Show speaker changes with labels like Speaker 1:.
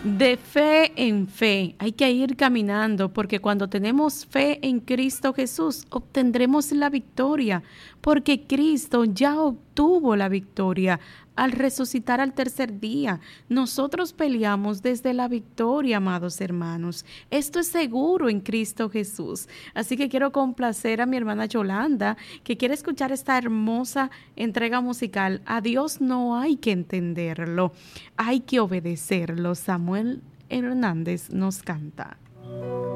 Speaker 1: De fe en fe, hay que ir caminando porque cuando tenemos fe en Cristo Jesús obtendremos la victoria, porque Cristo ya obtuvo la victoria al resucitar al tercer día. Nosotros peleamos desde la victoria, amados hermanos. Esto es seguro en Cristo Jesús. Así que quiero complacer a mi hermana Yolanda, que quiere escuchar esta hermosa entrega musical. A Dios no hay que entenderlo, hay que obedecerlo. Samuel Hernández nos canta.